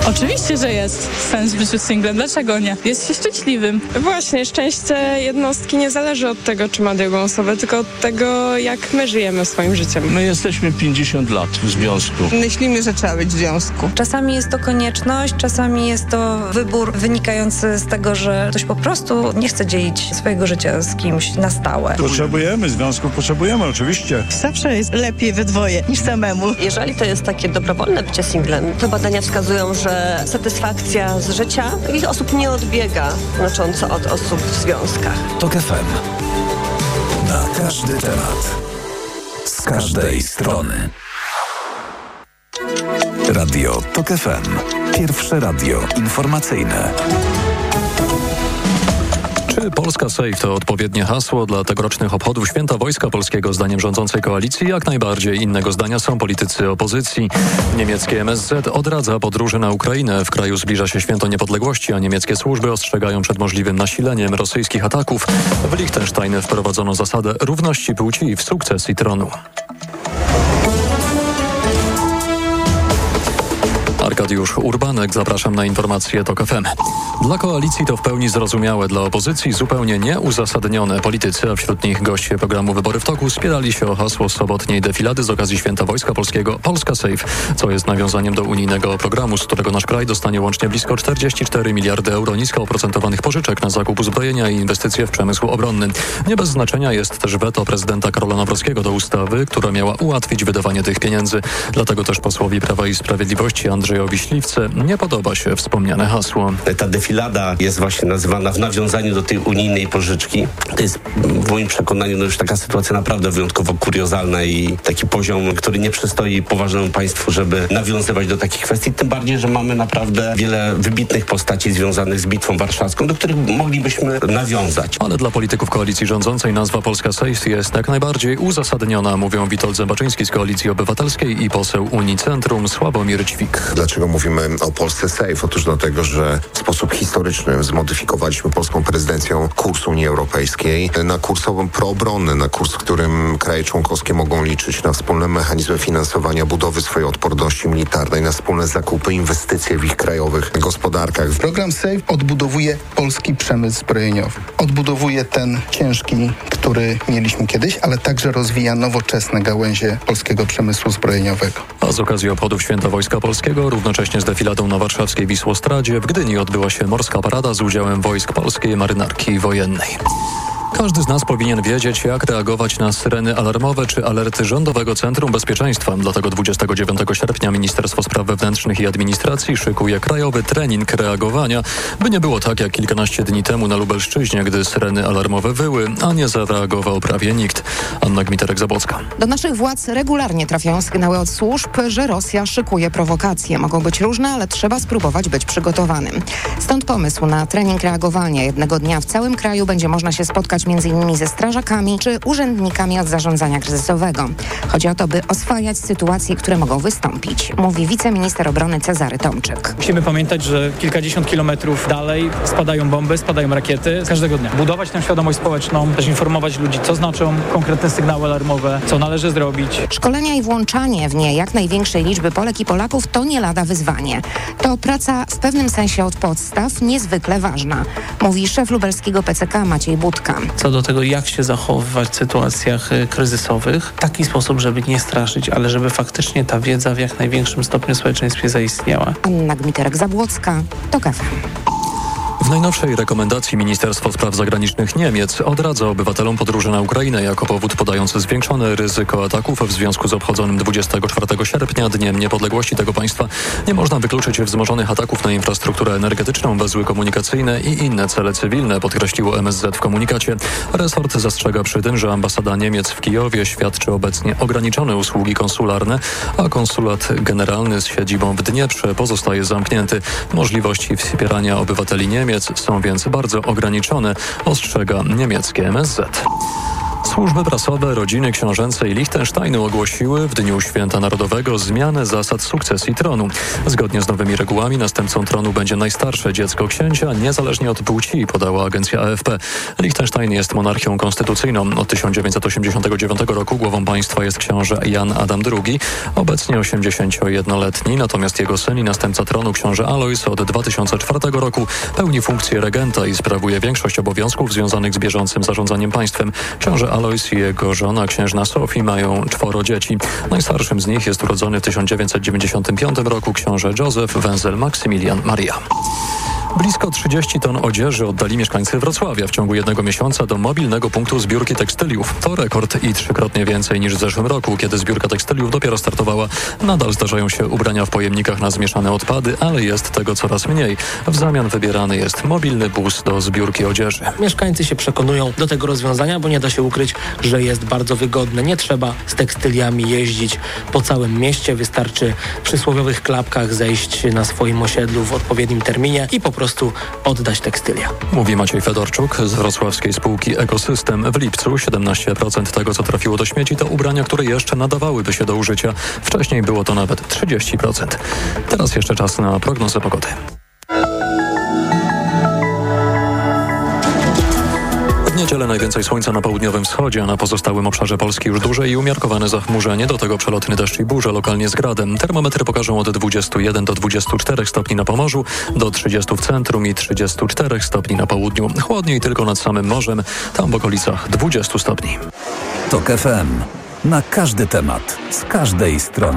Oczywiście, że jest sens w życiu singlem. Dlaczego nie? Jest się szczęśliwym. Właśnie, szczęście jednostki nie zależy od tego, czy ma drugą osobę, tylko od tego, jak my żyjemy swoim życiem. My jesteśmy 50 lat w związku. Myślimy, że trzeba być w związku. Czasami jest to konieczność, czasami jest to wybór wynikający z tego, że ktoś po prostu nie chce dzielić swojego życia z kimś na stałe. Potrzebujemy związków, potrzebujemy oczywiście. Zawsze jest lepiej we dwoje niż samemu. Jeżeli to jest takie dobrowolne bycie singlem, to badania wskazują, że satysfakcja z życia takich osób nie odbiega znacząco od osób w związkach. TOK FM. Na każdy temat. Z każdej strony. Radio TOK FM. Pierwsze radio informacyjne. Czy Polska Safe to odpowiednie hasło dla tegorocznych obchodów Święta Wojska Polskiego zdaniem rządzącej koalicji? Jak najbardziej. Innego zdania są politycy opozycji. Niemieckie MSZ odradza podróży na Ukrainę. W kraju zbliża się Święto Niepodległości, a niemieckie służby ostrzegają przed możliwym nasileniem rosyjskich ataków. W Liechtensteinie wprowadzono zasadę równości płci w sukcesji tronu. Arkadiusz Urbanek, zapraszam na informacje TOK FM. Dla koalicji to w pełni zrozumiałe, dla opozycji zupełnie nieuzasadnione. Politycy, a wśród nich goście programu Wybory w toku, spierali się o hasło sobotniej defilady z okazji Święta Wojska Polskiego Polska Safe, co jest nawiązaniem do unijnego programu, z którego nasz kraj dostanie łącznie blisko 44 miliardy euro nisko oprocentowanych pożyczek na zakup uzbrojenia i inwestycje w przemysł obronny. Nie bez znaczenia jest też weto prezydenta Karola Nawrockiego do ustawy, która miała ułatwić wydawanie tych pieniędzy. Dlatego też posłowi Prawa i Sprawiedliwości Andrzejowi Śliwce nie podoba się wspomniane hasło. Ta defilada jest właśnie nazywana w nawiązaniu do tej unijnej pożyczki. To jest w moim przekonaniu już taka sytuacja naprawdę wyjątkowo kuriozalna i taki poziom, który nie przystoi poważnemu państwu, żeby nawiązywać do takich kwestii. Tym bardziej, że mamy naprawdę wiele wybitnych postaci związanych z Bitwą Warszawską, do których moglibyśmy nawiązać. Ale dla polityków koalicji rządzącej nazwa Polska Safe jest jak najbardziej uzasadniona, mówią Witold Zębaczyński z Koalicji Obywatelskiej i poseł Unii Centrum Sławomir Ćwik. Dlaczego mówimy o Polsce Safe? Otóż dlatego, że w sposób historyczny zmodyfikowaliśmy polską prezydencją kurs Unii Europejskiej na kurs proobronny, na kurs, w którym kraje członkowskie mogą liczyć na wspólne mechanizmy finansowania budowy swojej odporności militarnej, na wspólne zakupy, inwestycje w ich krajowych gospodarkach. Program Safe odbudowuje polski przemysł zbrojeniowy. Odbudowuje ten ciężki, który mieliśmy kiedyś, ale także rozwija nowoczesne gałęzie polskiego przemysłu zbrojeniowego. A z okazji obchodów Święta Wojska Polskiego, równocześnie z defiladą na warszawskiej Wisłostradzie, w Gdyni odbyła się morska parada z udziałem wojsk polskiej marynarki wojennej. Każdy z nas powinien wiedzieć, jak reagować na syreny alarmowe czy alerty Rządowego Centrum Bezpieczeństwa. Dlatego 29 sierpnia Ministerstwo Spraw Wewnętrznych i Administracji szykuje krajowy trening reagowania, by nie było tak jak kilkanaście dni temu na Lubelszczyźnie, gdy syreny alarmowe wyły, a nie zareagował prawie nikt. Anna Gmiterek-Zabłocka. Do naszych władz regularnie trafiają sygnały od służb, że Rosja szykuje prowokacje. Mogą być różne, ale trzeba spróbować być przygotowanym. Stąd pomysł na trening reagowania. Jednego dnia w całym kraju będzie można się spotkać m.in. ze strażakami czy urzędnikami od zarządzania kryzysowego. Chodzi o to, by oswajać sytuacje, które mogą wystąpić, mówi wiceminister obrony Cezary Tomczyk. Musimy pamiętać, że kilkadziesiąt kilometrów dalej spadają bomby, spadają rakiety każdego dnia. Budować tę świadomość społeczną, też informować ludzi, co znaczą konkretne sygnały alarmowe, co należy zrobić. Szkolenia i włączanie w nie jak największej liczby Polek i Polaków to nie lada wyzwanie. To praca w pewnym sensie od podstaw niezwykle ważna, mówi szef lubelskiego PCK Maciej Budka. Co do tego, jak się zachowywać w sytuacjach kryzysowych, w taki sposób, żeby nie straszyć, ale żeby faktycznie ta wiedza w jak największym stopniu w społeczeństwie zaistniała. Anna Gmiterek-Zabłocka, TOK FM. W najnowszej rekomendacji Ministerstwo Spraw Zagranicznych Niemiec odradza obywatelom podróży na Ukrainę jako powód podający zwiększone ryzyko ataków w związku z obchodzonym 24 sierpnia Dniem Niepodległości tego państwa. Nie można wykluczyć wzmożonych ataków na infrastrukturę energetyczną, węzły komunikacyjne i inne cele cywilne, podkreśliło MSZ w komunikacie. Resort zastrzega przy tym, że ambasada Niemiec w Kijowie świadczy obecnie ograniczone usługi konsularne, a konsulat generalny z siedzibą w Dnieprze pozostaje zamknięty. Możliwości wspierania obywateli Niemiec są więc bardzo ograniczone, ostrzega niemieckie MSZ. Służby prasowe, rodziny książęce i Liechtensteinu ogłosiły w Dniu Święta Narodowego zmianę zasad sukcesji tronu. Zgodnie z nowymi regułami następcą tronu będzie najstarsze dziecko księcia, niezależnie od płci, podała agencja AFP. Liechtenstein jest monarchią konstytucyjną. Od 1989 roku głową państwa jest książę Jan Adam II, obecnie 81-letni, natomiast jego syn i następca tronu książę Alojz od 2004 roku pełni funkcję regenta i sprawuje większość obowiązków związanych z bieżącym zarządzaniem państwem. Książę Alojz i jego żona księżna Sofii mają 4 dzieci. Najstarszym z nich jest urodzony w 1995 roku książę Józef Wenzel Maksymilian Maria. Blisko 30 ton odzieży oddali mieszkańcy Wrocławia w ciągu 1 miesiąca do mobilnego punktu zbiórki tekstyliów. To rekord i 3-krotnie więcej niż w zeszłym roku, kiedy zbiórka tekstyliów dopiero startowała. Nadal zdarzają się ubrania w pojemnikach na zmieszane odpady, ale jest tego coraz mniej. W zamian wybierany jest mobilny bus do zbiórki odzieży. Mieszkańcy się przekonują do tego rozwiązania, bo nie da się ukryć, że jest bardzo wygodne. Nie trzeba z tekstyliami jeździć po całym mieście. Wystarczy w przysłowiowych klapkach zejść na swoim osiedlu w odpowiednim terminie i po prostu oddać tekstylia. Mówi Maciej Fedorczuk z wrocławskiej spółki Ekosystem. W lipcu 17% tego, co trafiło do śmieci, to ubrania, które jeszcze nadawałyby się do użycia. Wcześniej było to nawet 30%. Teraz jeszcze czas na prognozę pogody. W niedzielę najwięcej słońca na południowym wschodzie, a na pozostałym obszarze Polski już duże i umiarkowane zachmurzenie, do tego przelotny deszcz i burze, lokalnie z gradem. Termometry pokażą od 21 do 24 stopni na Pomorzu, do 30 w centrum i 34 stopni na południu. Chłodniej tylko nad samym morzem, tam w okolicach 20 stopni. TOK FM. Na każdy temat, z każdej strony.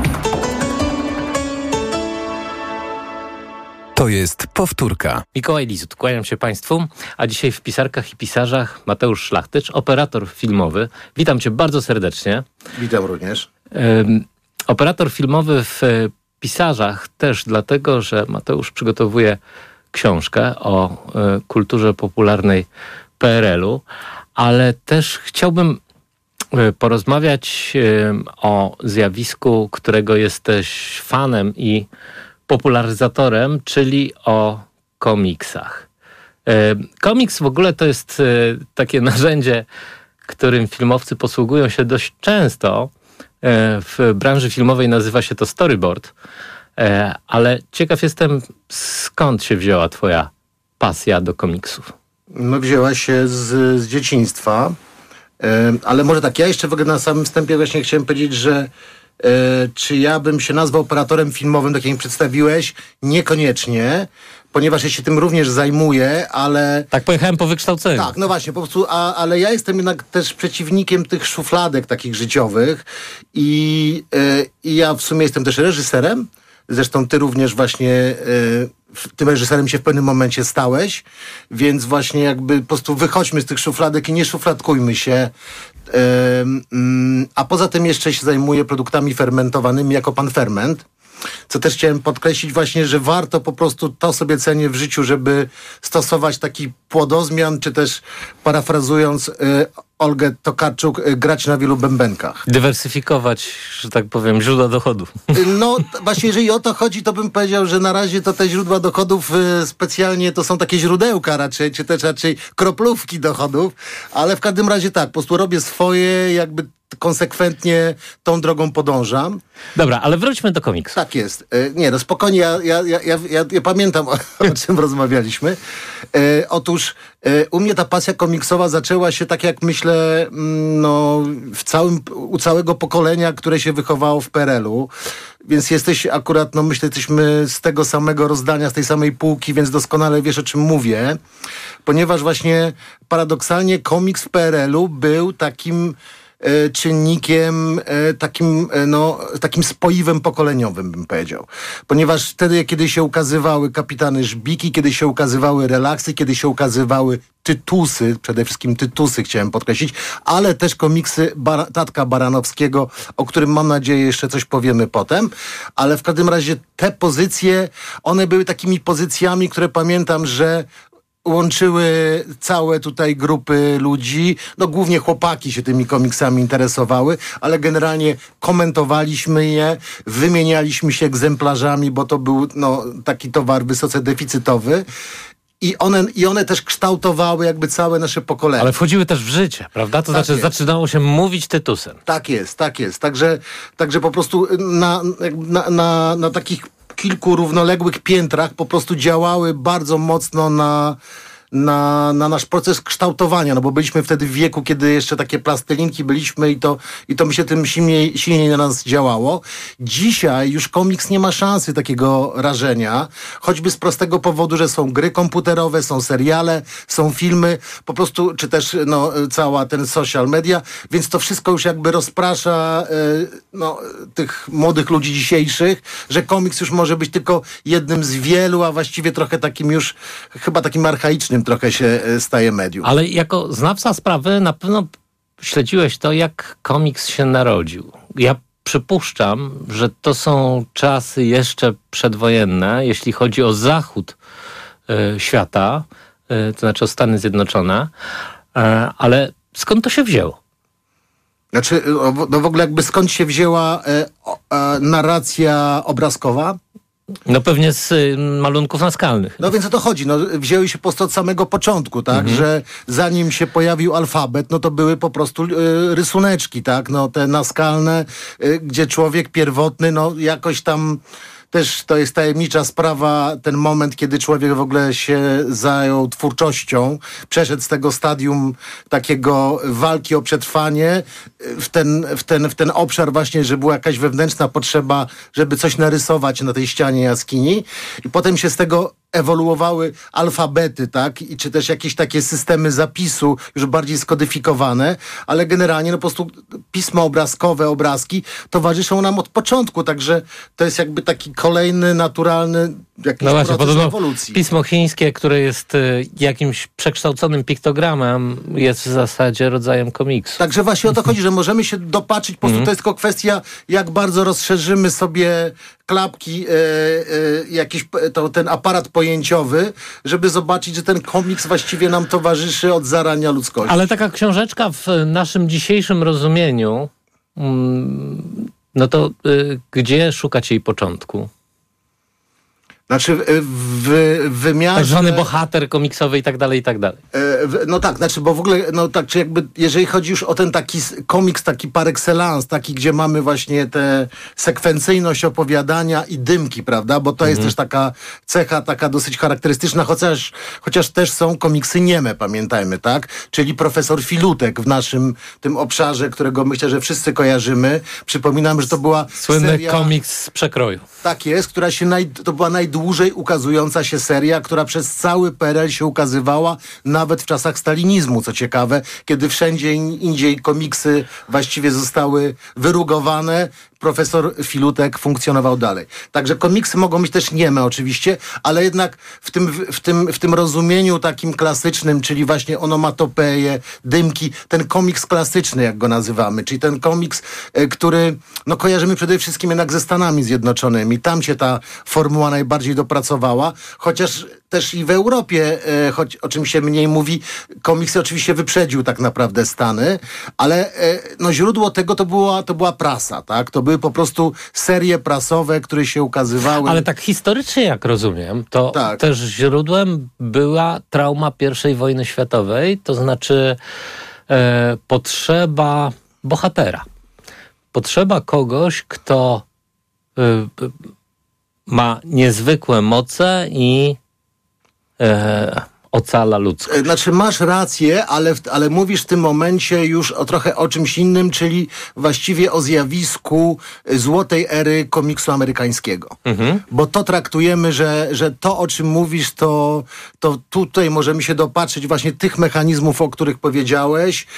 To jest powtórka. Mikołaj Lizut, kłaniam się Państwu, a dzisiaj w Pisarkach i Pisarzach Mateusz Szlachtycz, operator filmowy. Witam Cię bardzo serdecznie. Witam również. Operator filmowy w Pisarzach też dlatego, że Mateusz przygotowuje książkę o kulturze popularnej PRL-u, ale też chciałbym porozmawiać o zjawisku, którego jesteś fanem i popularyzatorem, czyli o komiksach. Komiks w ogóle to jest takie narzędzie, którym filmowcy posługują się dość często. W branży filmowej nazywa się to storyboard. Ale ciekaw jestem, skąd się wzięła twoja pasja do komiksów? No wzięła się z dzieciństwa. Ale może tak, ja jeszcze w ogóle na samym wstępie właśnie chciałem powiedzieć, że czy ja bym się nazwał operatorem filmowym, tak jak mi przedstawiłeś? Niekoniecznie, ponieważ ja się tym również zajmuję, ale... Tak pojechałem po wykształceniu. Tak, no właśnie, po prostu, ale ja jestem jednak też przeciwnikiem tych szufladek takich życiowych i ja w sumie jestem też reżyserem. Zresztą ty również właśnie tym reżyserem się w pewnym momencie stałeś, więc właśnie jakby po prostu wychodźmy z tych szufladek i nie szufladkujmy się. A poza tym jeszcze się zajmuję produktami fermentowanymi jako pan ferment, co też chciałem podkreślić właśnie, że warto po prostu, to sobie cenię w życiu, żeby stosować taki płodozmian, czy też parafrazując Olgę Tokarczuk, grać na wielu bębenkach. Dywersyfikować, że tak powiem, źródła dochodów. No właśnie, jeżeli o to chodzi, to bym powiedział, że na razie to te źródła dochodów specjalnie to są takie źródełka raczej, czy też raczej kroplówki dochodów, ale w każdym razie tak, po prostu robię swoje, jakby konsekwentnie tą drogą podążam. Dobra, ale wróćmy do komiksu. Tak jest. Nie, no spokojnie, ja pamiętam, o czym rozmawialiśmy. Otóż u mnie ta pasja komiksowa zaczęła się, tak jak myślę, no, u całego pokolenia, które się wychowało w PRL-u. Więc jesteś akurat, no myślę, jesteśmy z tego samego rozdania, z tej samej półki, więc doskonale wiesz, o czym mówię. Ponieważ właśnie paradoksalnie komiks w PRL-u był takim czynnikiem, takim spoiwem pokoleniowym, bym powiedział. Ponieważ wtedy, kiedy się ukazywały Kapitany Żbiki, kiedy się ukazywały Relaksy, kiedy się ukazywały tytusy, przede wszystkim tytusy chciałem podkreślić, ale też komiksy Tatka Baranowskiego, o którym mam nadzieję jeszcze coś powiemy potem, ale w każdym razie te pozycje, one były takimi pozycjami, które pamiętam, że łączyły całe tutaj grupy ludzi, no głównie chłopaki się tymi komiksami interesowały, ale generalnie komentowaliśmy je, wymienialiśmy się egzemplarzami, bo to był taki towar wysoce deficytowy I one też kształtowały jakby całe nasze pokolenie. Ale wchodziły też w życie, prawda? To znaczy zaczynało się mówić tytusem. Tak jest. Także po prostu na takich kilku równoległych piętrach po prostu działały bardzo mocno na nasz proces kształtowania, no bo byliśmy wtedy w wieku, kiedy jeszcze takie plastylinki byliśmy i to mi się tym silniej na nas działało. Dzisiaj już komiks nie ma szansy takiego rażenia, choćby z prostego powodu, że są gry komputerowe, są seriale, są filmy, po prostu, czy też cała ten social media, więc to wszystko już jakby rozprasza tych młodych ludzi dzisiejszych, że komiks już może być tylko jednym z wielu, a właściwie trochę takim już, chyba takim archaicznym trochę się staje medium. Ale jako znawca sprawy na pewno śledziłeś to, jak komiks się narodził. Ja przypuszczam, że to są czasy jeszcze przedwojenne, jeśli chodzi o zachód świata, to znaczy o Stany Zjednoczone, ale skąd to się wzięło? Znaczy, w ogóle jakby skąd się wzięła narracja obrazkowa? No pewnie z malunków naskalnych. No więc o to chodzi. Wzięły się po prostu od samego początku, tak? Że zanim się pojawił alfabet, to były po prostu rysuneczki, tak? Te naskalne, gdzie człowiek pierwotny, jakoś tam też to jest tajemnicza sprawa, ten moment, kiedy człowiek w ogóle się zajął twórczością, przeszedł z tego stadium takiego walki o przetrwanie w ten obszar właśnie, że była jakaś wewnętrzna potrzeba, żeby coś narysować na tej ścianie jaskini i potem się z tego ewoluowały alfabety, tak? I czy też jakieś takie systemy zapisu już bardziej skodyfikowane, ale generalnie po prostu pismo obrazkowe, obrazki towarzyszą nam od początku, także to jest jakby taki kolejny, naturalny jakiś proces ewolucji. Pismo chińskie, które jest jakimś przekształconym piktogramem, jest w zasadzie rodzajem komiksu. Także właśnie o to chodzi, że możemy się dopatrzyć, po prostu to jest tylko kwestia, jak bardzo rozszerzymy sobie klapki, ten aparat pojęciowy, żeby zobaczyć, że ten komiks właściwie nam towarzyszy od zarania ludzkości. Ale taka książeczka w naszym dzisiejszym rozumieniu, to gdzie szukać jej początku? Znaczy w wymiarze... Tak zwany bohater komiksowy i tak dalej, i tak dalej. Bo w ogóle, czy jakby, jeżeli chodzi już o ten taki komiks, taki par excellence, taki, gdzie mamy właśnie tę sekwencyjność opowiadania i dymki, prawda? Bo to jest też taka cecha, taka dosyć charakterystyczna, chociaż też są komiksy nieme, pamiętajmy, tak? Czyli Profesor Filutek w naszym tym obszarze, którego myślę, że wszyscy kojarzymy. Przypominam, że to była słynny seria, komiks z przekroju. Tak jest, to była najdłużej ukazująca się seria, która przez cały PRL się ukazywała, nawet w czasach stalinizmu, co ciekawe, kiedy wszędzie indziej komiksy właściwie zostały wyrugowane, Profesor Filutek funkcjonował dalej. Także komiksy mogą być też nieme oczywiście, ale jednak w tym rozumieniu takim klasycznym, czyli właśnie onomatopeje, dymki, ten komiks klasyczny, jak go nazywamy, czyli ten komiks, który kojarzymy przede wszystkim jednak ze Stanami Zjednoczonymi. Tam się ta formuła najbardziej dopracowała, chociaż też i w Europie, choć o czym się mniej mówi, komiks oczywiście wyprzedził tak naprawdę Stany, ale źródło tego to była prasa, tak? To były po prostu serie prasowe, które się ukazywały. Ale tak historycznie, jak rozumiem, to też źródłem była trauma I wojny światowej, to znaczy potrzeba bohatera. Potrzeba kogoś, kto ma niezwykłe moce i ocala ludzkość. Znaczy masz rację, ale mówisz w tym momencie już trochę o czymś innym, czyli właściwie o zjawisku złotej ery komiksu amerykańskiego. Bo to traktujemy, że to, o czym mówisz, to tutaj możemy się dopatrzyć właśnie tych mechanizmów, o których powiedziałeś,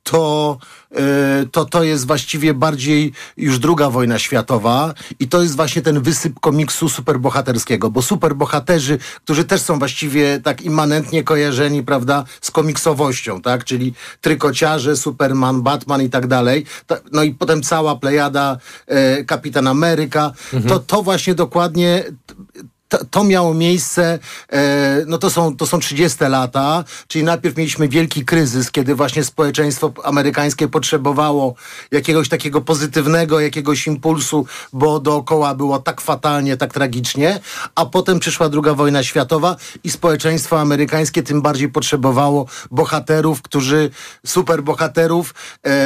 to jest właściwie bardziej już II wojna światowa i to jest właśnie ten wysyp komiksu superbohaterskiego, bo superbohaterzy, którzy też są właściwie tak immanentnie kojarzeni, prawda, z komiksowością, tak, czyli trykociarze, Superman, Batman i tak dalej, i potem cała plejada Kapitan Ameryka, to właśnie dokładnie to miało miejsce, no to są 30 lata, czyli najpierw mieliśmy wielki kryzys, kiedy właśnie społeczeństwo amerykańskie potrzebowało jakiegoś takiego pozytywnego, jakiegoś impulsu, bo dookoła było tak fatalnie, tak tragicznie, a potem przyszła II wojna światowa i społeczeństwo amerykańskie tym bardziej potrzebowało bohaterów, superbohaterów,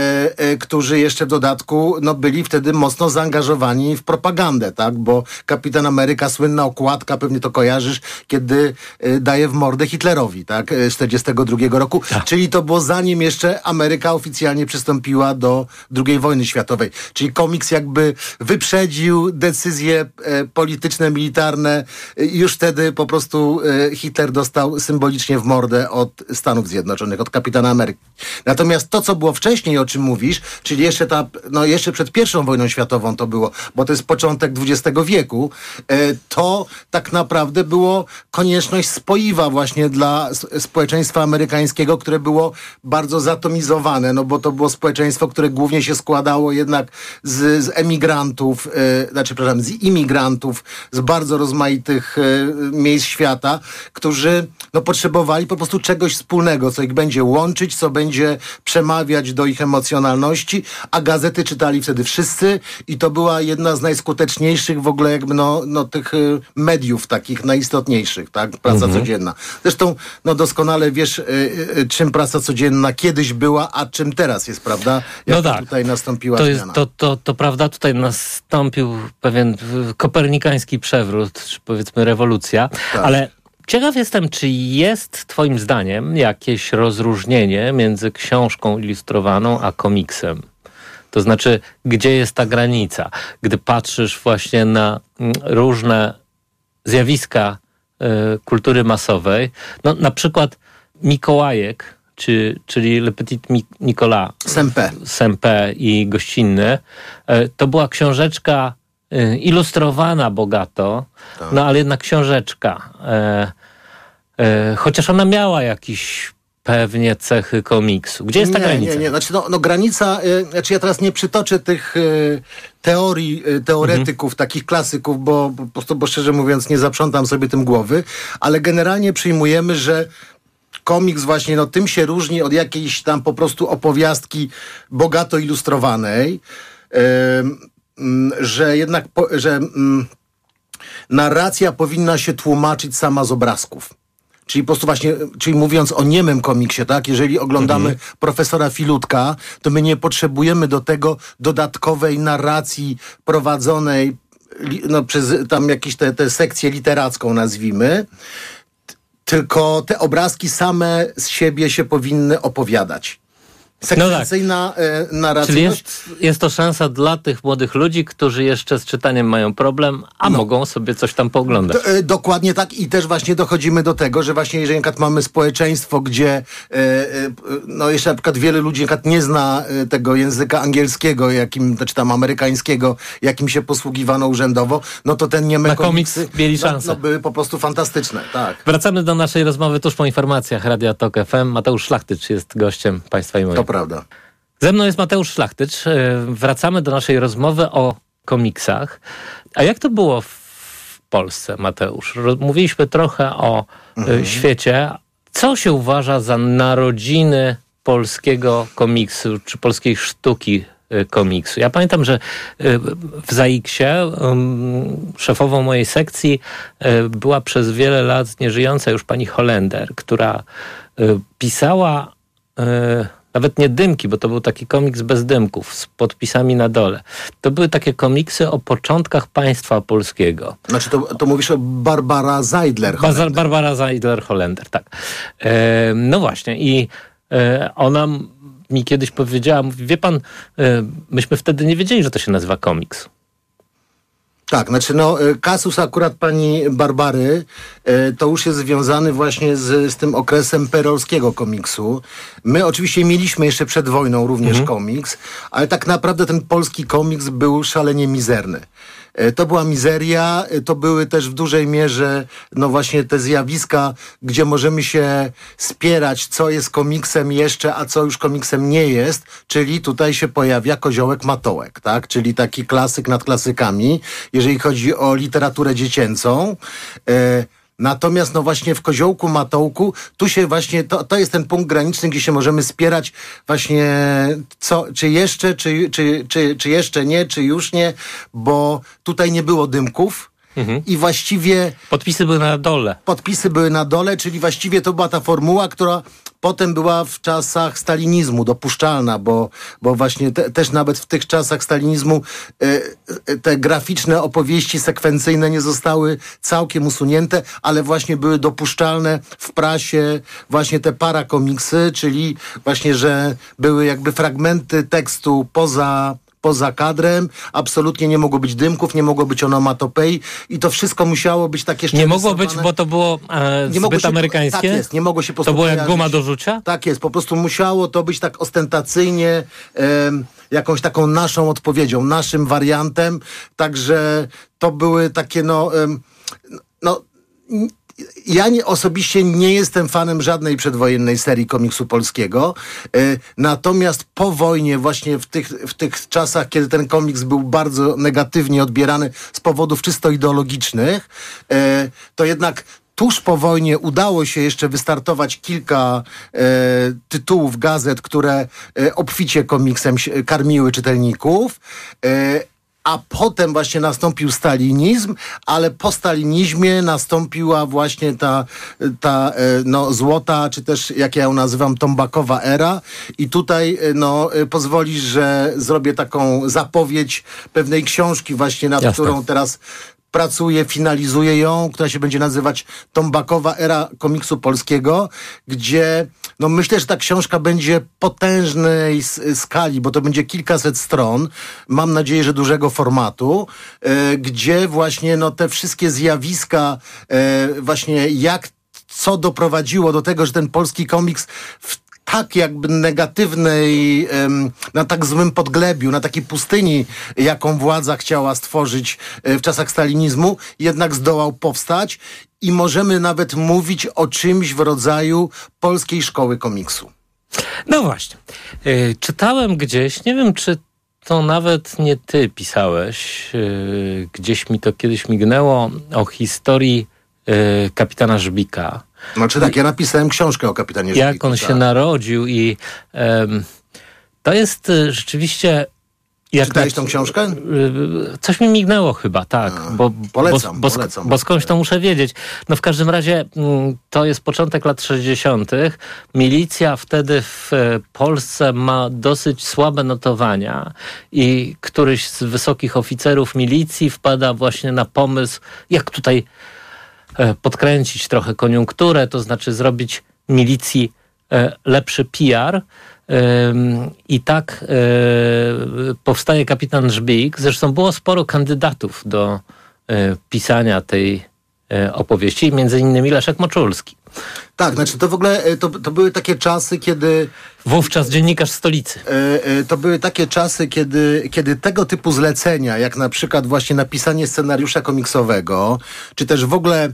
którzy jeszcze w dodatku byli wtedy mocno zaangażowani w propagandę, tak? Bo Kapitan Ameryka, słynna okładka, pewnie to kojarzysz, kiedy daje w mordę Hitlerowi, tak? Z 1942 roku. Tak. Czyli to było zanim jeszcze Ameryka oficjalnie przystąpiła do II wojny światowej. Czyli komiks jakby wyprzedził decyzje polityczne, militarne. Już wtedy po prostu Hitler dostał symbolicznie w mordę od Stanów Zjednoczonych, od Kapitana Ameryki. Natomiast to, co było wcześniej, o czym mówisz, czyli jeszcze przed I wojną światową to było, bo to jest początek XX wieku, to tak naprawdę było konieczność spoiwa właśnie dla społeczeństwa amerykańskiego, które było bardzo zatomizowane, no bo to było społeczeństwo, które głównie się składało jednak z emigrantów, z imigrantów z bardzo rozmaitych miejsc świata, którzy potrzebowali po prostu czegoś wspólnego, co ich będzie łączyć, co będzie przemawiać do ich emocjonalności, a gazety czytali wtedy wszyscy i to była jedna z najskuteczniejszych w ogóle jakby tych mediów takich najistotniejszych, tak? Praca codzienna. Zresztą doskonale wiesz, czym prasa codzienna kiedyś była, a czym teraz jest, prawda? Jak tutaj nastąpiła zmiana. To prawda, tutaj nastąpił pewien kopernikański przewrót, czy powiedzmy rewolucja, tak. Ale ciekaw jestem, czy jest twoim zdaniem jakieś rozróżnienie między książką ilustrowaną a komiksem? To znaczy, gdzie jest ta granica? Gdy patrzysz właśnie na różne zjawiska kultury masowej, na przykład Mikołajek, czyli Le Petit Nicolas, Sempé i gościnny, to była książeczka ilustrowana bogato, tak. Ale jednak książeczka. Chociaż ona miała jakiś pewnie cechy komiksu. Gdzie jest ta granica? Nie. Znaczy, granica, ja teraz nie przytoczę tych teorii, teoretyków, takich klasyków, bo po prostu, bo szczerze mówiąc nie zaprzątam sobie tym głowy, ale generalnie przyjmujemy, że komiks właśnie, tym się różni od jakiejś tam po prostu opowiastki bogato ilustrowanej, że jednak, narracja powinna się tłumaczyć sama z obrazków. Czyli po prostu właśnie, mówiąc o niemym komiksie, tak? Jeżeli oglądamy profesora Filutka, to my nie potrzebujemy do tego dodatkowej narracji prowadzonej przez tam jakieś tę sekcję literacką, nazwijmy, tylko te obrazki same z siebie się powinny opowiadać. Sekwencyjna narracja. Czyli jest to szansa dla tych młodych ludzi, którzy jeszcze z czytaniem mają problem, a mogą sobie coś tam pooglądać. Dokładnie tak i też właśnie dochodzimy do tego, że właśnie jeżeli na przykład mamy społeczeństwo, gdzie jeszcze na przykład wiele ludzi na przykład nie zna tego języka angielskiego, czy tam amerykańskiego, jakim się posługiwano urzędowo, to ten nieme komiksy mieli szansę. Były po prostu fantastyczne. Tak. Wracamy do naszej rozmowy tuż po informacjach Radia Tok FM. Mateusz Szlachtycz jest gościem Państwa i moim. To prawda. Ze mną jest Mateusz Szlachtycz. Wracamy do naszej rozmowy o komiksach. A jak to było w Polsce, Mateusz? Mówiliśmy trochę o świecie. Co się uważa za narodziny polskiego komiksu, czy polskiej sztuki komiksu? Ja pamiętam, że w ZAIKS-ie szefową mojej sekcji była przez wiele lat nieżyjąca już pani Holender, która pisała nawet nie dymki, bo to był taki komiks bez dymków, z podpisami na dole. To były takie komiksy o początkach państwa polskiego. Znaczy to mówisz o Barbara Zeidler-Holender. Barbara Zeidler-Holender, tak. No właśnie i ona mi kiedyś powiedziała, mówi, wie pan, myśmy wtedy nie wiedzieli, że to się nazywa komiks. Tak, znaczy kasus akurat pani Barbary to już jest związany właśnie z tym okresem perolskiego komiksu. My oczywiście mieliśmy jeszcze przed wojną również komiks, ale tak naprawdę ten polski komiks był szalenie mizerny. To była mizeria, to były też w dużej mierze no właśnie te zjawiska, gdzie możemy się spierać, co jest komiksem jeszcze, a co już komiksem nie jest, czyli tutaj się pojawia Koziołek Matołek, tak? Czyli taki klasyk nad klasykami, jeżeli chodzi o literaturę dziecięcą. Natomiast no właśnie w Koziołku Matołku tu się właśnie, to jest ten punkt graniczny, gdzie się możemy spierać właśnie czy jeszcze, czy jeszcze nie, czy już nie, bo tutaj nie było dymków. I właściwie... Podpisy były na dole, czyli właściwie to była ta formuła, która potem była w czasach stalinizmu dopuszczalna, bo właśnie też nawet w tych czasach stalinizmu te graficzne opowieści sekwencyjne nie zostały całkiem usunięte, ale właśnie były dopuszczalne w prasie właśnie te parakomiksy, czyli właśnie, że były jakby fragmenty tekstu poza kadrem, absolutnie nie mogło być dymków, nie mogło być onomatopei i to wszystko musiało być takie Nie mogło być, bo to było zbyt amerykańskie? Tak jest, nie mogło się po prostu To było jak pojawić. guma do rzucia? Tak jest, po prostu musiało to być tak ostentacyjnie jakąś taką naszą odpowiedzią, naszym wariantem, także to były takie ja osobiście nie jestem fanem żadnej przedwojennej serii komiksu polskiego, natomiast po wojnie właśnie w tych czasach, kiedy ten komiks był bardzo negatywnie odbierany z powodów czysto ideologicznych, to jednak tuż po wojnie udało się jeszcze wystartować kilka tytułów gazet, które obficie komiksem karmiły czytelników. A potem właśnie nastąpił stalinizm, ale po stalinizmie nastąpiła właśnie ta złota, czy też jak ja ją nazywam, tombakowa era. I tutaj pozwolisz, że zrobię taką zapowiedź pewnej książki właśnie, nad którą teraz pracuję, finalizuję ją, która się będzie nazywać Tombakowa era komiksu polskiego, gdzie myślę, że ta książka będzie potężnej skali, bo to będzie kilkaset stron, mam nadzieję, że dużego formatu, gdzie właśnie te wszystkie zjawiska właśnie co doprowadziło do tego, że ten polski komiks w tak jakby negatywnej, na tak złym podglebiu, na takiej pustyni, jaką władza chciała stworzyć w czasach stalinizmu, jednak zdołał powstać i możemy nawet mówić o czymś w rodzaju polskiej szkoły komiksu. No właśnie. Czytałem gdzieś, nie wiem czy to nawet nie ty pisałeś, gdzieś mi to kiedyś mignęło, o historii kapitana Żbika. Znaczy tak, ja napisałem książkę o kapitanie Żbiku. Jak on się narodził i to jest rzeczywiście... Czytałeś tą książkę? Coś mi mignęło chyba, tak. Polecam. Bo skądś to muszę wiedzieć. W każdym razie to jest początek lat 60. Milicja wtedy w Polsce ma dosyć słabe notowania i któryś z wysokich oficerów milicji wpada właśnie na pomysł, jak tutaj podkręcić trochę koniunkturę, to znaczy zrobić milicji lepszy PR. I tak powstaje kapitan Żbik. Zresztą było sporo kandydatów do pisania tej opowieści, między innymi Leszek Moczulski. Tak, znaczy to w ogóle to były takie czasy, kiedy... Wówczas dziennikarz Stolicy. To były takie czasy, kiedy tego typu zlecenia, jak na przykład właśnie napisanie scenariusza komiksowego, czy też w ogóle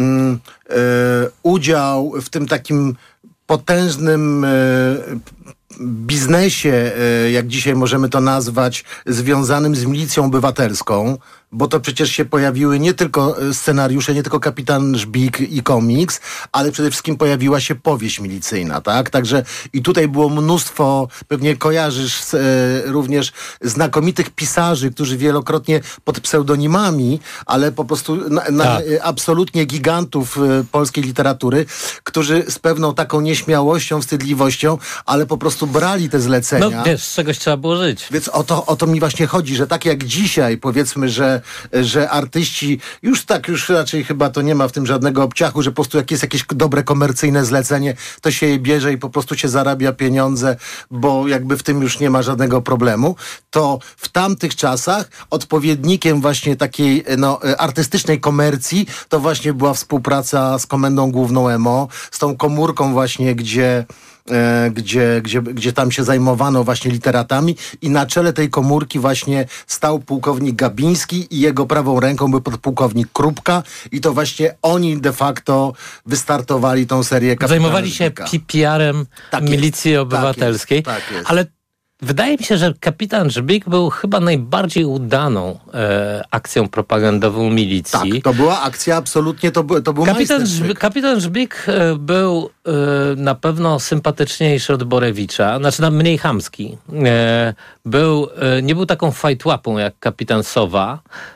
udział w tym takim potężnym biznesie, jak dzisiaj możemy to nazwać, związanym z milicją obywatelską, bo to przecież się pojawiły nie tylko scenariusze, nie tylko Kapitan Żbik i komiks, ale przede wszystkim pojawiła się powieść milicyjna, tak? Także i tutaj było mnóstwo, pewnie kojarzysz również znakomitych pisarzy, którzy wielokrotnie pod pseudonimami, ale po prostu absolutnie gigantów polskiej literatury, którzy z pewną taką nieśmiałością, wstydliwością, ale po prostu brali te zlecenia. No wiesz, z czegoś trzeba było żyć. Więc o to mi właśnie chodzi, że tak jak dzisiaj, powiedzmy, że artyści, już raczej chyba to nie ma w tym żadnego obciachu, że po prostu jak jest jakieś dobre komercyjne zlecenie, to się je bierze i po prostu się zarabia pieniądze, bo jakby w tym już nie ma żadnego problemu, to w tamtych czasach odpowiednikiem właśnie takiej artystycznej komercji to właśnie była współpraca z Komendą Główną EMO, z tą komórką właśnie, gdzie gdzie tam się zajmowano właśnie literatami i na czele tej komórki właśnie stał pułkownik Gabiński i jego prawą ręką był podpułkownik Krupka i to właśnie oni de facto wystartowali tą serię Kapitana Zajmowali się PR-em milicji obywatelskiej, tak jest. Ale wydaje mi się, że kapitan Żbik był chyba najbardziej udaną akcją propagandową milicji. Tak, to była akcja absolutnie, to był majstersztyk. Kapitan Żbik był na pewno sympatyczniejszy od Borewicza, znaczy mniej chamski. Nie był taką fajtłapą jak kapitan Sowa.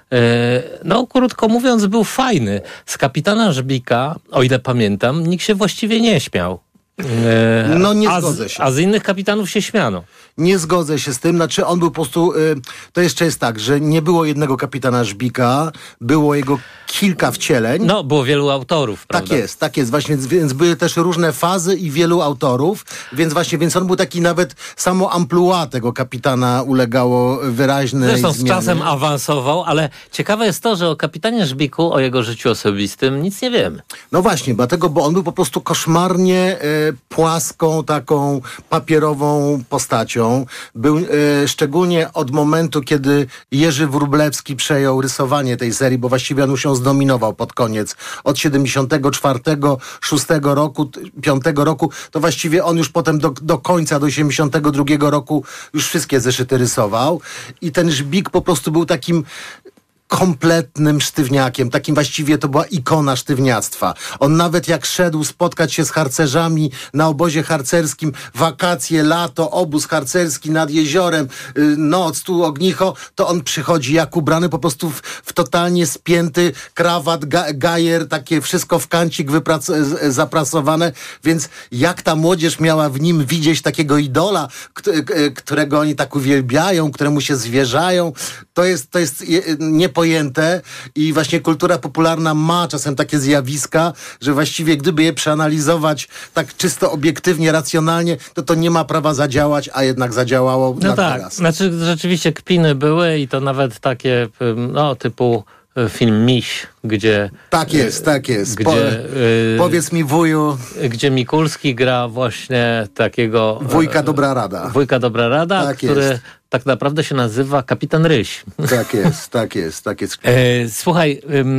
No, krótko mówiąc, był fajny. Z kapitana Żbika, o ile pamiętam, nikt się właściwie nie śmiał. No nie zgodzę się. A z innych kapitanów się śmiano. Nie zgodzę się z tym, znaczy on był po prostu, to jeszcze jest tak, że nie było jednego kapitana Żbika, było jego kilka wcieleń. No, było wielu autorów, prawda? Tak jest, właśnie, więc były też różne fazy i wielu autorów, więc on był taki nawet samo amplua tego kapitana ulegało wyraźnej Zresztą zmianie. z czasem awansował, ale ciekawe jest to, że o kapitanie Żbiku, o jego życiu osobistym nic nie wiemy. No właśnie, dlatego, bo on był po prostu koszmarnie płaską, taką papierową postacią. Był szczególnie od momentu, kiedy Jerzy Wróblewski przejął rysowanie tej serii, bo właściwie on już ją zdominował pod koniec. Od 74, 6 roku, 5 roku, to właściwie on już potem do końca, do 82 roku już wszystkie zeszyty rysował. I ten Żbik po prostu był takim kompletnym sztywniakiem, takim właściwie to była ikona sztywniactwa. On nawet jak szedł spotkać się z harcerzami na obozie harcerskim, wakacje, lato, obóz harcerski nad jeziorem, noc, tu ognicho, to on przychodzi jak ubrany po prostu w totalnie spięty krawat, gajer, takie wszystko w kancik zaprasowane, więc jak ta młodzież miała w nim widzieć takiego idola, którego oni tak uwielbiają, któremu się zwierzają, to jest niepojęte i właśnie kultura popularna ma czasem takie zjawiska, że właściwie gdyby je przeanalizować tak czysto obiektywnie, racjonalnie, to nie ma prawa zadziałać, a jednak zadziałało no na tak, teraz. Znaczy rzeczywiście kpiny były i to nawet takie typu film Miś, gdzie... Tak jest. Gdzie, powiedz mi, wuju... Gdzie Mikulski gra właśnie takiego... Wujka Dobra Rada. Wujka Dobra Rada, tak który jest. Tak naprawdę się nazywa Kapitan Ryś. Tak jest. Słuchaj,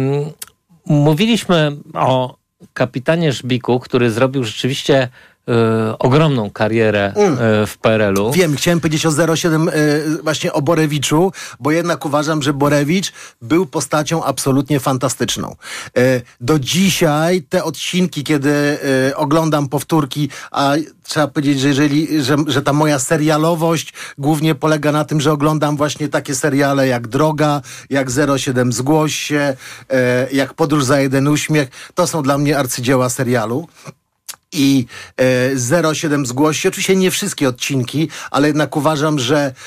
mówiliśmy o kapitanie Żbiku, który zrobił rzeczywiście ogromną karierę w PRL-u. Wiem, chciałem powiedzieć o 07 właśnie o Borewiczu, bo jednak uważam, że Borewicz był postacią absolutnie fantastyczną. Do dzisiaj te odcinki, kiedy oglądam powtórki, a trzeba powiedzieć, że ta moja serialowość głównie polega na tym, że oglądam właśnie takie seriale jak Droga, jak 07 Zgłoś się, jak Podróż za jeden uśmiech. To są dla mnie arcydzieła serialu. I 07 Zgłoś się, oczywiście nie wszystkie odcinki, ale jednak uważam,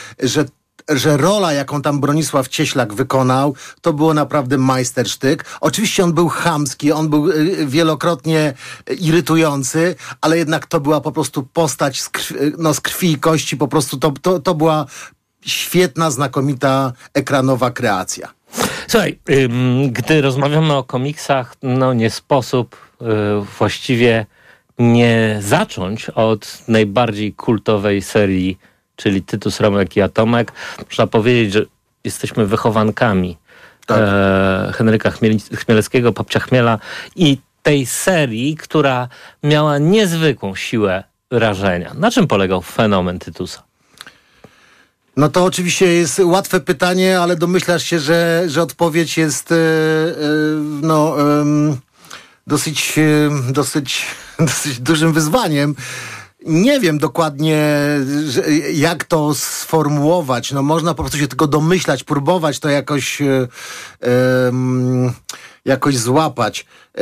że rola, jaką tam Bronisław Cieślak wykonał, to było naprawdę majstersztyk. Oczywiście on był chamski, on był wielokrotnie irytujący, ale jednak to była po prostu postać z krwi i kości, po prostu to była świetna, znakomita ekranowa kreacja. Słuchaj, gdy rozmawiamy o komiksach, nie sposób właściwie nie zacząć od najbardziej kultowej serii, czyli Tytus, Romek i Atomek. Można powiedzieć, że jesteśmy wychowankami Henryka Chmielewskiego, Papcia Chmiela i tej serii, która miała niezwykłą siłę rażenia. Na czym polegał fenomen Tytusa? No to oczywiście jest łatwe pytanie, ale domyślasz się, że odpowiedź jest dosyć dużym wyzwaniem. Nie wiem dokładnie, jak to sformułować. Można po prostu się tylko domyślać, próbować to jakoś złapać.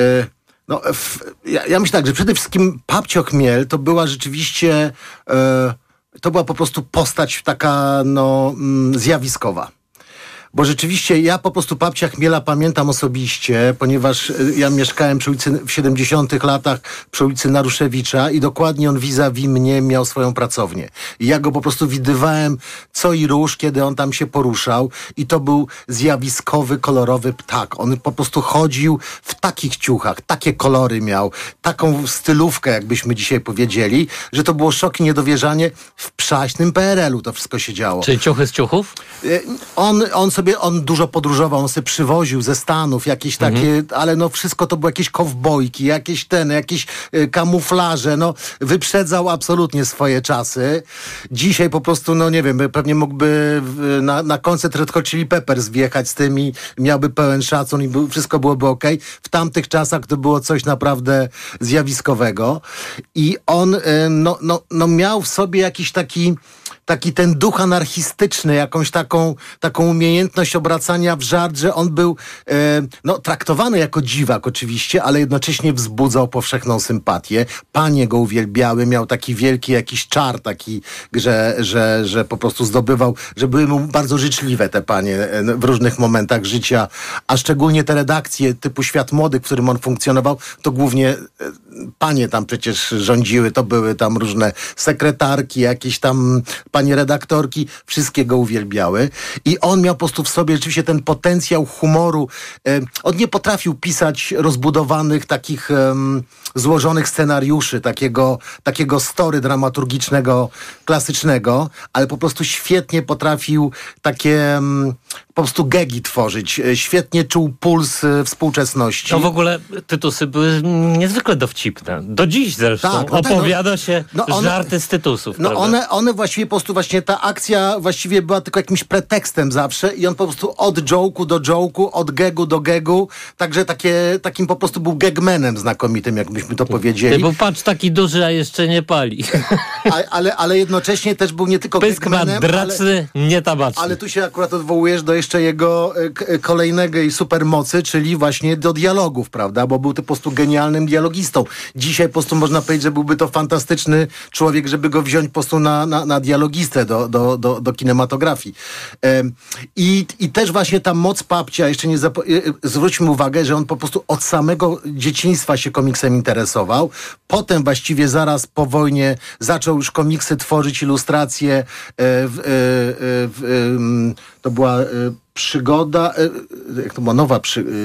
Ja myślę tak, że przede wszystkim Papcio Chmiel to była rzeczywiście to była po prostu postać taka zjawiskowa. Bo rzeczywiście ja po prostu Papcia Chmiela pamiętam osobiście, ponieważ ja mieszkałem przy ulicy w 70 latach przy ulicy Naruszewicza i dokładnie on vis-a-vis mnie miał swoją pracownię. I ja go po prostu widywałem co i róż, kiedy on tam się poruszał i to był zjawiskowy, kolorowy ptak. On po prostu chodził w takich ciuchach, takie kolory miał, taką stylówkę, jakbyśmy dzisiaj powiedzieli, że to było szok i niedowierzanie. W przaśnym PRL-u to wszystko się działo. Czyli ciuchy z ciuchów? On dużo podróżował, on sobie przywoził ze Stanów jakieś takie, ale no wszystko to było jakieś kowbojki, jakieś kamuflaże, no wyprzedzał absolutnie swoje czasy. Dzisiaj po prostu, no nie wiem, pewnie mógłby na koncert Red Hot Chili Peppers wjechać z tym i miałby pełen szacun i wszystko byłoby okej. W tamtych czasach to było coś naprawdę zjawiskowego i on miał w sobie jakiś taki ten duch anarchistyczny, jakąś taką umiejętność obracania w żart, że on był traktowany jako dziwak oczywiście, ale jednocześnie wzbudzał powszechną sympatię. Panie go uwielbiały, miał taki wielki jakiś czar, taki, że po prostu zdobywał, że były mu bardzo życzliwe te panie w różnych momentach życia, a szczególnie te redakcje typu Świat Młodych, w którym on funkcjonował, to głównie panie tam przecież rządziły, to były tam różne sekretarki, jakieś tam panie redaktorki, wszystkie go uwielbiały i on miał po prostu w sobie rzeczywiście ten potencjał humoru. On nie potrafił pisać rozbudowanych, takich złożonych scenariuszy, takiego story dramaturgicznego, klasycznego, ale po prostu świetnie potrafił takie po prostu gegi tworzyć. Świetnie czuł puls współczesności. No w ogóle Tytusy były niezwykle dowcipne. Do dziś zresztą opowiada się żarty z Tytusów. No one właściwie po prostu właśnie ta akcja właściwie była tylko jakimś pretekstem zawsze i on po prostu od joke'u do joke'u, od gegu do gegu, także takim po prostu był gagmanem znakomitym, jakbyśmy to powiedzieli. Bo patrz, taki duży, a jeszcze nie pali. Ale jednocześnie też był nie tylko gagmanem, dracny, nie tabaczny. Ale tu się akurat odwołujesz do jeszcze jego kolejnego i supermocy, czyli właśnie do dialogów, prawda? Bo był to po prostu genialnym dialogistą. Dzisiaj po prostu można powiedzieć, że byłby to fantastyczny człowiek, żeby go wziąć po prostu na dialogistę do kinematografii. I też właśnie ta moc Papcia, jeszcze nie zwróćmy uwagę, że on po prostu od samego dzieciństwa się komiksem interesował. Potem właściwie zaraz po wojnie zaczął już komiksy tworzyć, ilustracje. To była przygoda, jak to była nowa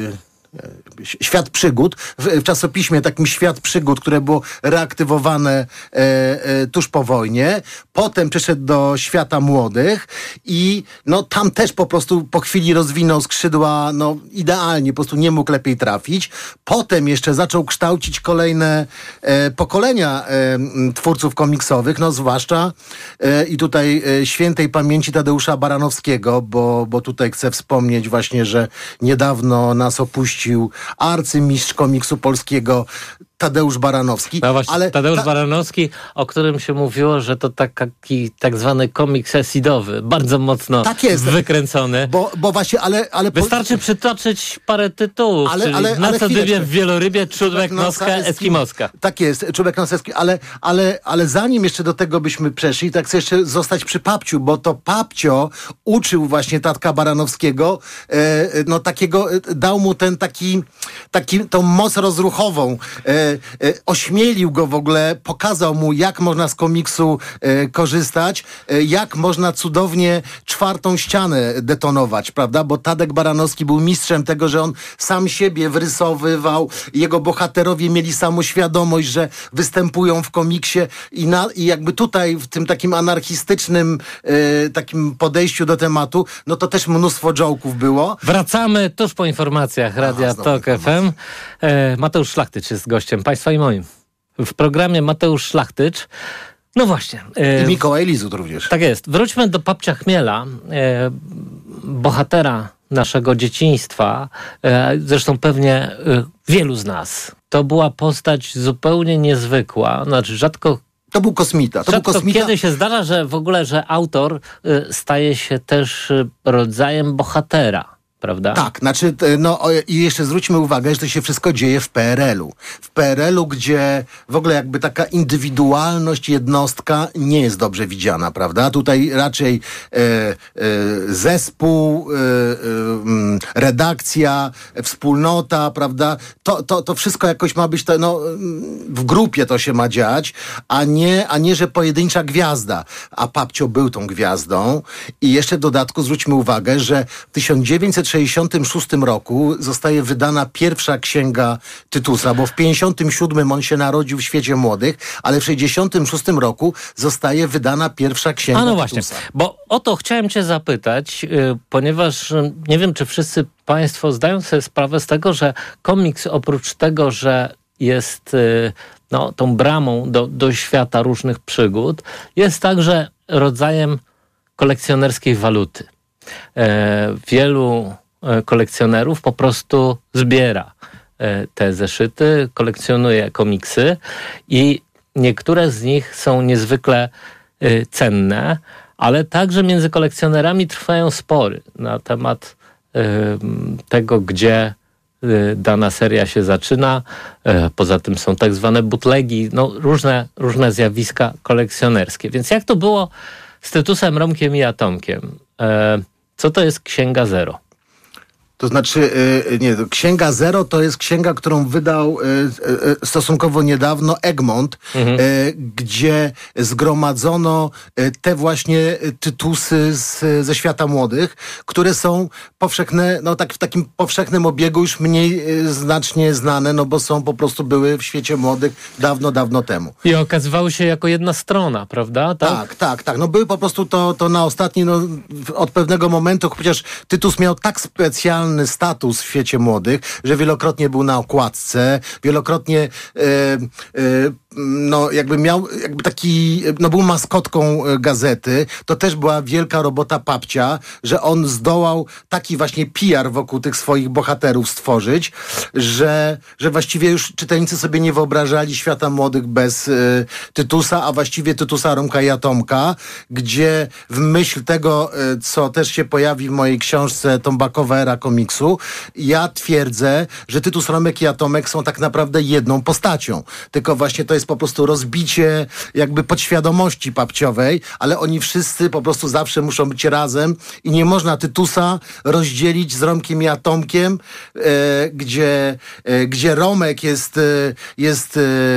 Świat Przygód, w czasopiśmie takim Świat Przygód, które było reaktywowane tuż po wojnie. Potem przeszedł do Świata Młodych i tam też po prostu po chwili rozwinął skrzydła idealnie, po prostu nie mógł lepiej trafić. Potem jeszcze zaczął kształcić kolejne pokolenia twórców komiksowych, zwłaszcza i tutaj świętej pamięci Tadeusza Baranowskiego, bo tutaj chcę wspomnieć właśnie, że niedawno nas opuścił arcymistrz komiksu polskiego Tadeusz Baranowski. No właśnie, Tadeusz Baranowski, o którym się mówiło, że to taki tak zwany komiks esidowy, bardzo mocno wykręcony. Bo właśnie, ale wystarczy przytoczyć parę tytułów, czyli Na co dybie w wielorybie, Czubek Noska Eskimoska. Tak jest, Czubek Noska Eskimoska, ale zanim jeszcze do tego byśmy przeszli, tak chcę jeszcze zostać przy Papciu, bo to Papcio uczył właśnie Tatka Baranowskiego, dał mu tą moc rozruchową, ośmielił go w ogóle, pokazał mu, jak można z komiksu korzystać, jak można cudownie czwartą ścianę detonować, prawda? Bo Tadek Baranowski był mistrzem tego, że on sam siebie wrysowywał, jego bohaterowie mieli samoświadomość, że występują w komiksie i jakby tutaj w tym takim anarchistycznym takim podejściu do tematu, to też mnóstwo joke'ów było. Wracamy tuż po informacjach Radia Tok FM. Mateusz Szlachtycz jest gościem Państwa i moim. W programie Mateusz Szlachtycz. No właśnie. I Mikołaj Lizut również. Tak jest. Wróćmy do Papcia Chmiela, bohatera naszego dzieciństwa, zresztą pewnie wielu z nas. To była postać zupełnie niezwykła, rzadko. To był kosmita. Kiedy się zdarza, że w ogóle, że autor staje się też rodzajem bohatera. prawda? Tak, znaczy, i jeszcze zwróćmy uwagę, że to się wszystko dzieje w PRL-u. W PRL-u, gdzie w ogóle jakby taka indywidualność, jednostka nie jest dobrze widziana, prawda? Tutaj raczej zespół, redakcja, wspólnota, prawda? To wszystko jakoś ma być, w grupie to się ma dziać, a nie, że pojedyncza gwiazda. A Papcio był tą gwiazdą i jeszcze w dodatku zwróćmy uwagę, że w 1966 roku zostaje wydana pierwsza księga Tytusa, bo w 1957 on się narodził w świecie młodych, ale w 1966 roku zostaje wydana pierwsza księga Tytusa. Właśnie, bo o to chciałem cię zapytać, ponieważ nie wiem, czy wszyscy państwo zdają sobie sprawę z tego, że komiks oprócz tego, że jest tą bramą do świata różnych przygód, jest także rodzajem kolekcjonerskiej waluty. Wielu kolekcjonerów po prostu zbiera te zeszyty, kolekcjonuje komiksy i niektóre z nich są niezwykle cenne, ale także między kolekcjonerami trwają spory na temat tego, gdzie dana seria się zaczyna. Poza tym są tak zwane bootlegi, różne zjawiska kolekcjonerskie. Więc jak to było z Tytusem, Romkiem i Atomkiem? Co to jest Księga Zero? To znaczy, Księga Zero to jest księga, którą wydał stosunkowo niedawno Egmont, gdzie zgromadzono te właśnie tytusy ze świata młodych, które są powszechne, w takim powszechnym obiegu już mniej znacznie znane, bo są po prostu były w świecie młodych dawno temu. I okazywały się jako jedna strona, prawda? Tak. Były po prostu to na ostatni, od pewnego momentu, chociaż Tytus miał tak specjalny status w świecie młodych, że wielokrotnie był na okładce, wielokrotnie był maskotką gazety. To też była wielka robota Papcia, że on zdołał taki właśnie PR wokół tych swoich bohaterów stworzyć, że właściwie już czytelnicy sobie nie wyobrażali świata młodych bez Tytusa, a właściwie Tytusa, Romka i Atomka, gdzie w myśl tego, co też się pojawi w mojej książce Tombakowa era komiksu, ja twierdzę, że Tytus, Romek i Atomek są tak naprawdę jedną postacią. Tylko właśnie to jest po prostu rozbicie jakby podświadomości papciowej, ale oni wszyscy po prostu zawsze muszą być razem i nie można Tytusa rozdzielić z Romkiem i Atomkiem, gdzie Romek jest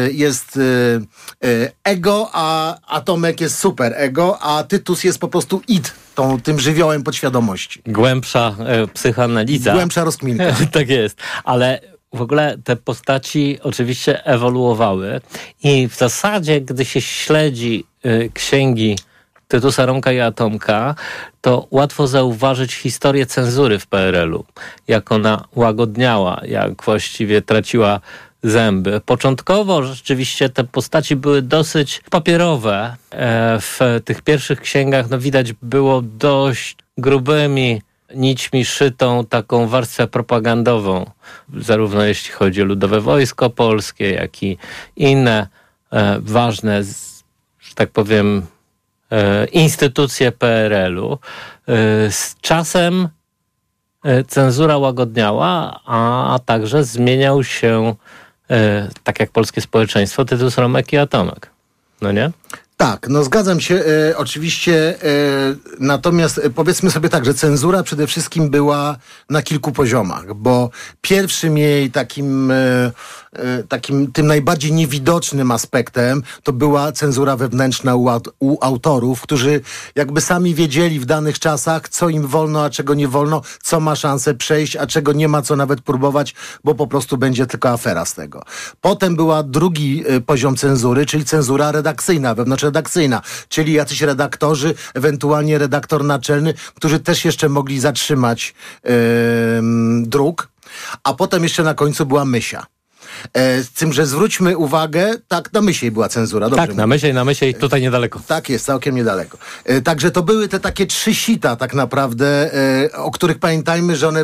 ego, a Atomek jest super ego, a Tytus jest po prostu tym żywiołem podświadomości. Głębsza psychoanaliza. Głębsza rozkminka. Tak jest, ale w ogóle te postaci oczywiście ewoluowały i w zasadzie, gdy się śledzi księgi Tytusa, Romka i Atomka, to łatwo zauważyć historię cenzury w PRL-u. Jak ona łagodniała, jak właściwie traciła zęby. Początkowo rzeczywiście te postaci były dosyć papierowe. W tych pierwszych księgach widać było dość grubymi nićmi szytą taką warstwę propagandową, zarówno jeśli chodzi o Ludowe Wojsko Polskie, jak i inne ważne, że tak powiem, instytucje PRL-u. Z czasem cenzura łagodniała, a także zmieniał się, tak jak polskie społeczeństwo, Tytus, Romek i Atomek. No nie? Tak, zgadzam się oczywiście, natomiast powiedzmy sobie tak, że cenzura przede wszystkim była na kilku poziomach, bo pierwszym jej takim tym najbardziej niewidocznym aspektem to była cenzura wewnętrzna u autorów, którzy jakby sami wiedzieli w danych czasach, co im wolno, a czego nie wolno, co ma szansę przejść, a czego nie ma co nawet próbować, bo po prostu będzie tylko afera z tego. Potem była drugi poziom cenzury, czyli cenzura redakcyjna, wewnątrzredakcyjna, czyli jacyś redaktorzy, ewentualnie redaktor naczelny, którzy też jeszcze mogli zatrzymać druk, a potem jeszcze na końcu była Mysia. Z tym, że zwróćmy uwagę, tak, na Mysiej była cenzura. Dobrze tak, na Mysiej, tutaj niedaleko. Tak jest, całkiem niedaleko. Także to były te takie trzy sita tak naprawdę, o których pamiętajmy, że one